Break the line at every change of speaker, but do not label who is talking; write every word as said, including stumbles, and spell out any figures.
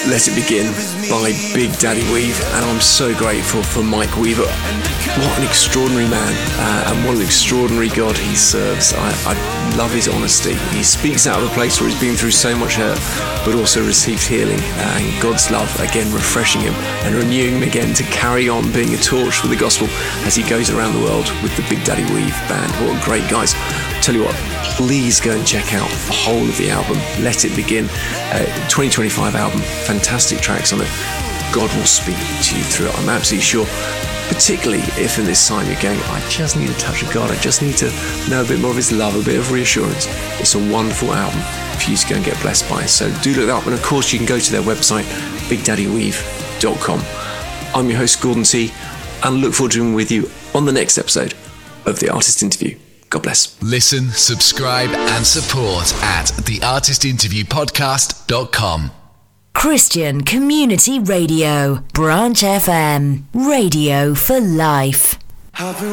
Let It Begin by Big Daddy Weave, and I'm so grateful for Mike Weaver. What an extraordinary man, uh, and what an extraordinary God he serves. I, I love his honesty. He speaks out of a place where he's been through so much hurt, but also received healing, uh, and God's love again refreshing him and renewing him again to carry on being a torch for the gospel as he goes around the world with the Big Daddy Weave band. What great guys. Tell you what, please go and check out the whole of the album, Let It Begin, uh, twenty twenty-five album, fantastic tracks on it. God will speak to you through it, I'm absolutely sure. Particularly if in this time you're going, I just need a touch of God, I just need to know a bit more of his love, a bit of reassurance. It's a wonderful album for you to go and get blessed by. So do look that up, and of course you can go to their website, big daddy weave dot com. I'm your host, Gordon T, and look forward to being with you on the next episode of The Artist Interview. God bless.
Listen, subscribe and support at the artist interview podcast dot com.
Christian Community Radio, Branch F M, radio for life.